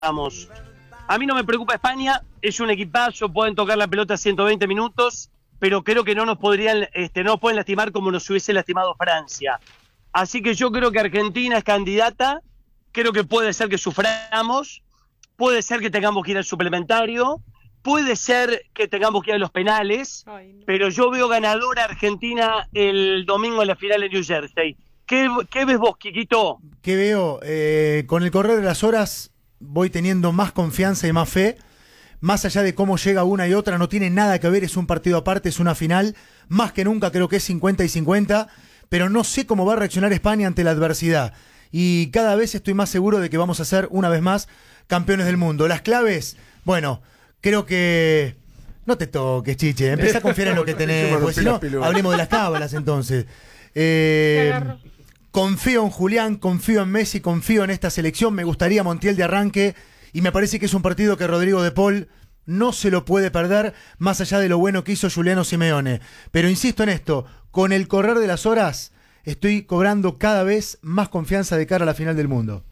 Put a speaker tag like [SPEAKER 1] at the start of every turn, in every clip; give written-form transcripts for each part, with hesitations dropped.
[SPEAKER 1] A mí no me preocupa España, es un equipazo, pueden tocar la pelota 120 minutos, pero creo que no nos pueden lastimar como nos hubiese lastimado Francia. Así que yo creo que Argentina es candidata, creo que puede ser que suframos, puede ser que tengamos que ir al suplementario, puede ser que tengamos que ir a los penales, pero yo veo ganadora Argentina el domingo en la final en New Jersey. ¿Qué ves vos, Quiquito?
[SPEAKER 2] ¿Qué veo? Con el correr de las horas voy teniendo más confianza y más fe. Más allá de cómo llega una y otra, no tiene nada que ver, es un partido aparte, es una final. Más que nunca creo que es 50 y 50, pero no sé cómo va a reaccionar España ante la adversidad. Y cada vez estoy más seguro de que vamos a ser, una vez más, campeones del mundo. Las claves, bueno, creo que... No te toques, Chiche, empecé a confiar en lo que tenés, porque si no, hablemos de las cábalas entonces. Confío en Julián, confío en Messi, confío en esta selección. Me gustaría Montiel de arranque y me parece que es un partido que Rodrigo de Paul no se lo puede perder, más allá de lo bueno que hizo Giuliano Simeone. Pero insisto en esto, con el correr de las horas estoy cobrando cada vez más confianza de cara a la final del mundo.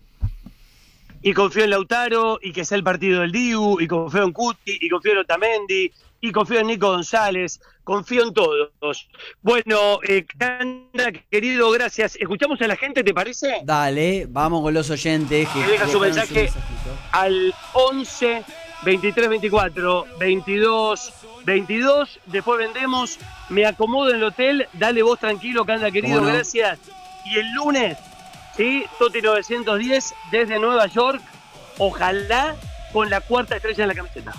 [SPEAKER 1] Y confío en Lautaro, y que sea el partido del Dibu, y confío en Cuti, y confío en Otamendi, y confío en Nico González, confío en todos. Bueno, Canda, querido, gracias. ¿Escuchamos a la gente, te parece?
[SPEAKER 3] Dale, vamos con los oyentes.
[SPEAKER 1] Que deja su mensaje al 11 23 24 22 22. Después vendemos. Me acomodo en el hotel. Dale vos tranquilo, Canda, querido, gracias. Y el lunes, ¿sí? Toti 910 desde Nueva York. Ojalá con la 4ª estrella en la camiseta.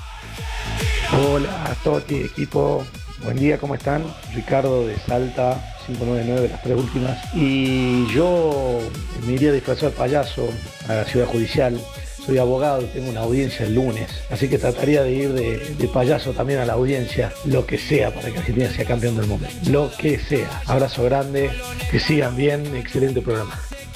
[SPEAKER 4] Hola, Toti, equipo. Buen día, ¿cómo están? Ricardo de Salta, 599 de las 3 últimas. Y yo me iría disfrazado de payaso a la ciudad judicial. Soy abogado y tengo una audiencia el lunes. Así que trataría de ir de payaso también a la audiencia. Lo que sea para que Argentina sea campeón del mundo. Lo que sea. Abrazo grande. Que sigan bien. Excelente programa.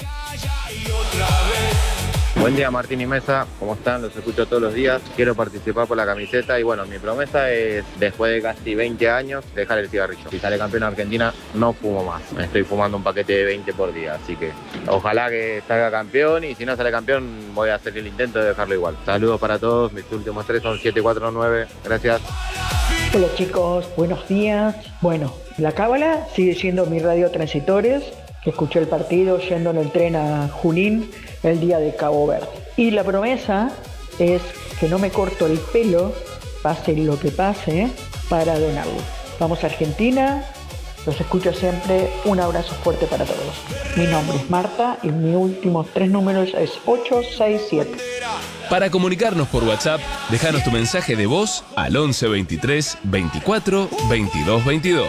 [SPEAKER 5] Buen día, Martín y Mesa, ¿cómo están? Los escucho todos los días, quiero participar por la camiseta y bueno, mi promesa es, después de casi 20 años, dejar el cigarrillo. Si sale campeón Argentina, no fumo más, me estoy fumando un paquete de 20 por día, así que ojalá que salga campeón y si no sale campeón voy a hacer el intento de dejarlo igual. Saludos para todos, mis últimos 3 son 749, gracias.
[SPEAKER 6] Hola chicos, buenos días. Bueno, la cábala sigue siendo mi radio Transitores, que escuché el partido yendo en el tren a Junín el día de Cabo Verde. Y la promesa es que no me corto el pelo, pase lo que pase, para donarlo. Vamos a Argentina, los escucho siempre, un abrazo fuerte para todos. Mi nombre es Marta y mis últimos 3 números es 867.
[SPEAKER 7] Para comunicarnos por WhatsApp, déjanos tu mensaje de voz al 11 23 24 22 22.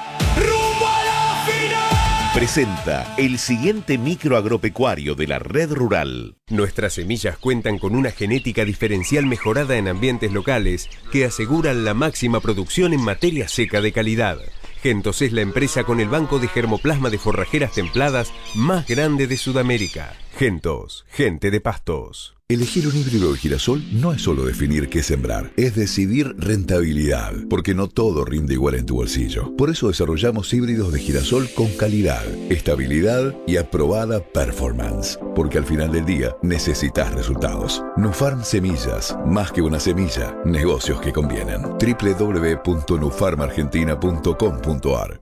[SPEAKER 8] Presenta el siguiente micro agropecuario de la Red Rural.
[SPEAKER 9] Nuestras semillas cuentan con una genética diferencial mejorada en ambientes locales que aseguran la máxima producción en materia seca de calidad. Gentos es la empresa con el banco de germoplasma de forrajeras templadas más grande de Sudamérica. Gentos, gente de pastos.
[SPEAKER 8] Elegir un híbrido de girasol no es solo definir qué sembrar, es decidir rentabilidad, porque no todo rinde igual en tu bolsillo. Por eso desarrollamos híbridos de girasol con calidad, estabilidad y aprobada performance, porque al final del día necesitas resultados. Nufarm Semillas, más que una semilla, negocios que convienen. www.nufarmargentina.com.ar.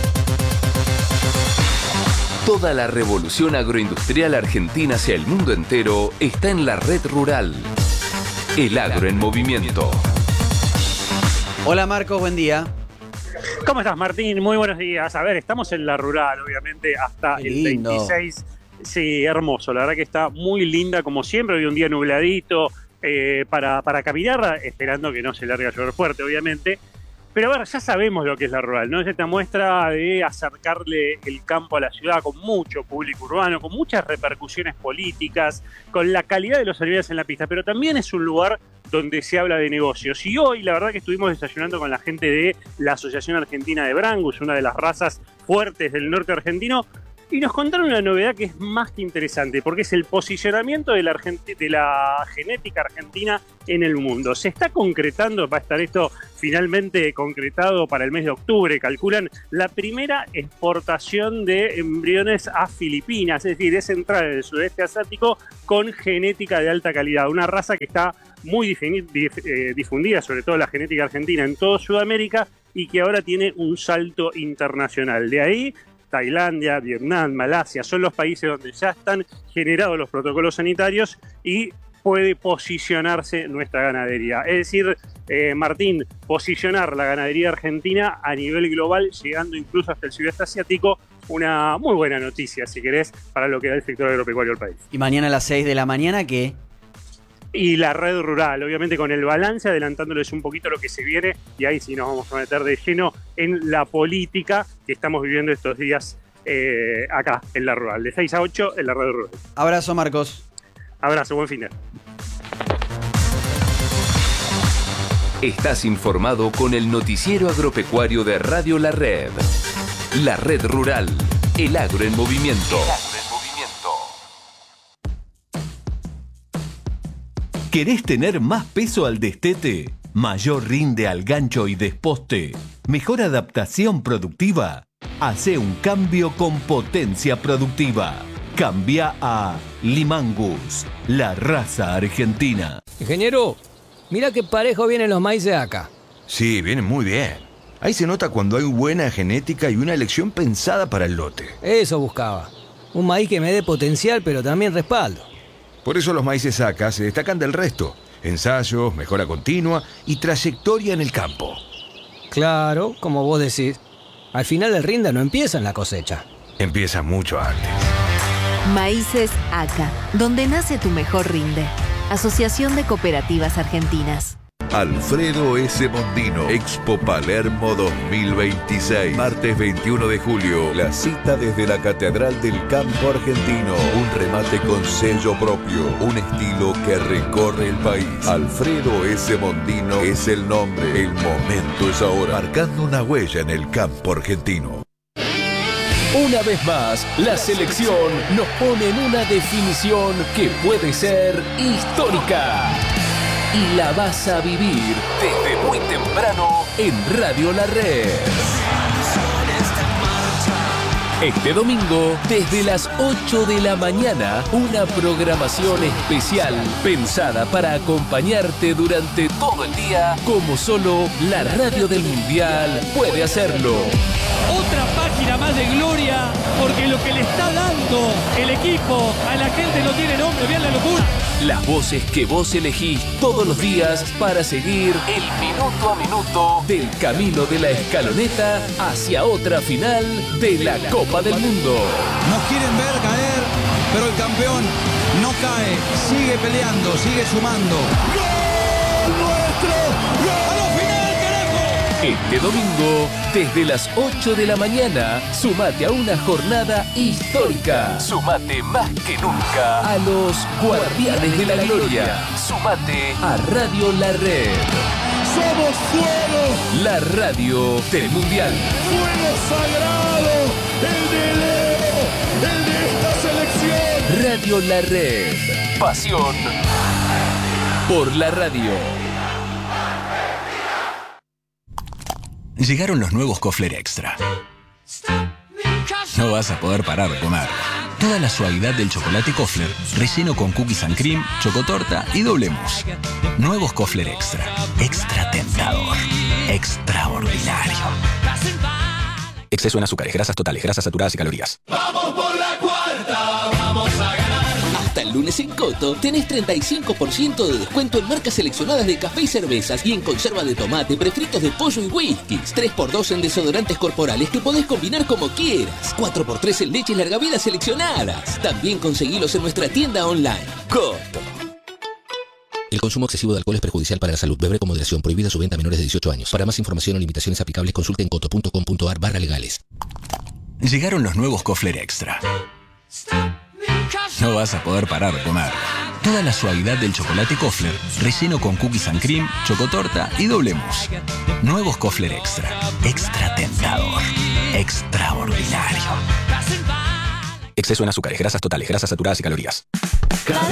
[SPEAKER 7] Toda la revolución agroindustrial argentina hacia el mundo entero está en la Red Rural. El agro en movimiento.
[SPEAKER 3] Hola Marcos, buen día.
[SPEAKER 10] ¿Cómo estás, Martín? Muy buenos días. A ver, estamos en la rural, obviamente, hasta el 26. Sí, hermoso. La verdad que está muy linda, como siempre. Hoy un día nubladito para caminar, esperando que no se largue a llover fuerte, obviamente. Pero a ver, ya sabemos lo que es la rural, ¿no? Es esta muestra de acercarle el campo a la ciudad con mucho público urbano, con muchas repercusiones políticas, con la calidad de los animales en la pista, pero también es un lugar donde se habla de negocios. Y hoy, la verdad que estuvimos desayunando con la gente de la Asociación Argentina de Brangus, una de las razas fuertes del norte argentino, y nos contaron una novedad que es más que interesante, porque es el posicionamiento de la genética argentina en el mundo. Se está concretando, va a estar esto finalmente concretado para el mes de octubre, calculan, la primera exportación de embriones a Filipinas, es decir, es entrar en el sudeste asiático con genética de alta calidad, una raza que está muy difundida, sobre todo la genética argentina, en toda Sudamérica, y que ahora tiene un salto internacional. De ahí, Tailandia, Vietnam, Malasia, son los países donde ya están generados los protocolos sanitarios y puede posicionarse nuestra ganadería. Es decir, Martín, posicionar la ganadería argentina a nivel global, llegando incluso hasta el sudeste asiático, una muy buena noticia, si querés, para lo que da el sector agropecuario del país.
[SPEAKER 3] Y mañana a las 6 de la mañana, ¿qué?
[SPEAKER 10] Y la red rural, obviamente con el balance, adelantándoles un poquito lo que se viene, y ahí sí nos vamos a meter de lleno en la política que estamos viviendo estos días acá, en la rural, de 6 a 8 en la red rural.
[SPEAKER 3] Abrazo, Marcos.
[SPEAKER 10] Abrazo, buen fin de.
[SPEAKER 7] Estás informado con el noticiero agropecuario de Radio La Red. La Red Rural, el agro en movimiento.
[SPEAKER 11] ¿Querés tener más peso al destete? ¿Mayor rinde al gancho y desposte? ¿Mejor adaptación productiva? Hacé un cambio con potencia productiva. Cambia a Limangus, la raza argentina.
[SPEAKER 12] Ingeniero, mira qué parejo vienen los maíces acá.
[SPEAKER 13] Sí, vienen muy bien. Ahí se nota cuando hay buena genética y una elección pensada para el lote.
[SPEAKER 12] Eso buscaba. Un maíz que me dé potencial, pero también respaldo.
[SPEAKER 13] Por eso los maíces acá se destacan del resto. Ensayos, mejora continua y trayectoria en el campo.
[SPEAKER 12] Claro, como vos decís. Al final el rinde no empieza en la cosecha.
[SPEAKER 13] Empieza mucho antes.
[SPEAKER 14] Maíces ACA, donde nace tu mejor rinde. Asociación de Cooperativas Argentinas.
[SPEAKER 8] Alfredo S. Mondino, Expo Palermo 2026. Martes 21 de julio, la cita desde la Catedral del Campo Argentino. Un remate con sello propio, un estilo que recorre el país. Alfredo S. Mondino es el nombre, el momento es ahora, marcando una huella en el campo argentino.
[SPEAKER 11] Una vez más, la selección nos pone en una definición que puede ser histórica. Y la vas a vivir desde muy temprano en Radio La Red. Este domingo, desde las 8 de la mañana, una programación especial pensada para acompañarte durante todo el día, como solo la radio del Mundial puede hacerlo.
[SPEAKER 15] Otra página más de gloria, porque lo que le está dando el equipo a la gente no tiene nombre, vean la locura.
[SPEAKER 11] Las voces que vos elegís todos los días para seguir el minuto a minuto del camino de la escaloneta hacia otra final de la Copa del Mundo.
[SPEAKER 16] Nos quieren ver caer, pero el campeón no cae, sigue peleando, sigue sumando. ¡Gol nuestro! ¡Gol! ¡A la final, carajo!
[SPEAKER 11] Este domingo, desde las 8 de la mañana, sumate a una jornada histórica. Sumate más que nunca a los Guardianes de la Gloria. Sumate a Radio La Red.
[SPEAKER 16] ¡Somos fuego!
[SPEAKER 11] La radio del Mundial.
[SPEAKER 16] ¡Fuego sagrado! ¡El de Leo! ¡El de esta selección!
[SPEAKER 11] Radio La Red. Pasión por la radio.
[SPEAKER 17] Llegaron los nuevos Kofler Extra. No vas a poder parar de comer. Toda la suavidad del chocolate Kofler, relleno con cookies and cream, chocotorta y doble mousse. Nuevos Kofler Extra. Extra tentador. Extraordinario. Exceso en azúcares, grasas totales, grasas saturadas y calorías.
[SPEAKER 18] ¡Vamos por la cuarta! ¡Vamos a ganar! Hasta el lunes en Coto tenés 35% de descuento en marcas seleccionadas de café y cervezas y en conserva de tomate, prefritos de pollo y whiskies. 3x2 en desodorantes corporales que podés combinar como quieras. 4x3 en leches larga vida seleccionadas. También conseguilos en nuestra tienda online. Coto. El consumo excesivo de alcohol es perjudicial para la salud. Beber con moderación. Prohibida su venta a menores de 18 años. Para más información o limitaciones aplicables, consulte en coto.com.ar/legales.
[SPEAKER 17] Llegaron los nuevos Kofler Extra. No vas a poder parar de comer. Toda la suavidad del chocolate Kofler, relleno con cookies and cream, chocotorta y doble mousse. Nuevos Kofler Extra. Extra tentador. Extraordinario. Exceso en azúcares, grasas totales, grasas saturadas y calorías.